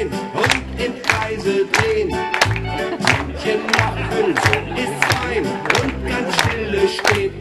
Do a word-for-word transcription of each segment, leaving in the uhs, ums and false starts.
sein und im Kreise drehen. Männchen machen, so ist fein und ganz stille stehen.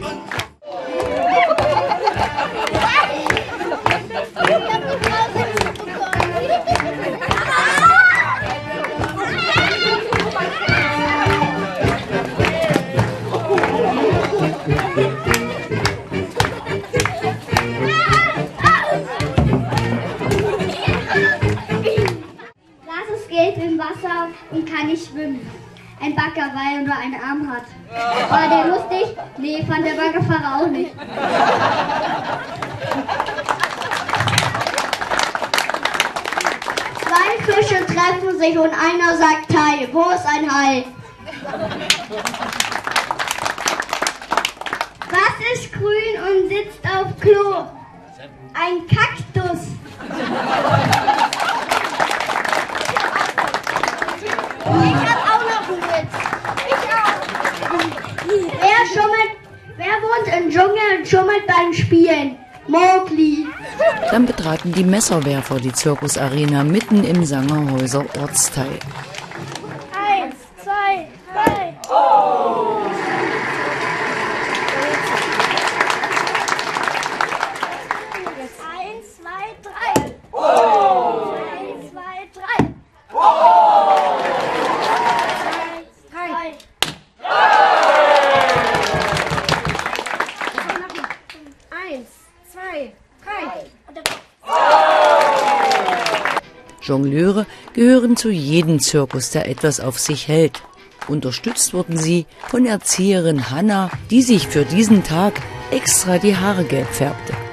Im Wasser und kann nicht schwimmen. Ein Bagger, weil er nur einen Arm hat. War der lustig? Nee, fand der Baggerfahrer auch nicht. Zwei Fische treffen sich und einer sagt Hai. Wo ist ein Hai? Was ist grün und sitzt auf Klo? Ein Kaktus. Ich hab auch noch einen Witz. Ich auch. Wer schummelt, wer wohnt im Dschungel und schummelt beim Spielen? Mowgli. Dann betraten die Messerwerfer die Zirkusarena mitten im Sangerhäuser Ortsteil. Eins, zwei, drei. Oh! Eins, zwei, drei. Oh! Eins, zwei, drei. Oh! Eins, zwei, drei. Jongleure gehören zu jedem Zirkus, der etwas auf sich hält. Unterstützt wurden sie von Erzieherin Hanna, die sich für diesen Tag extra die Haare gelb färbte.